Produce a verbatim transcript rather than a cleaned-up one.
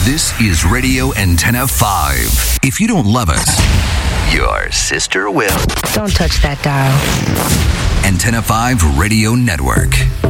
This is Radio Antenna five. If you don't love us, your sister will. Don't touch that dial. Antenna five Radio Network.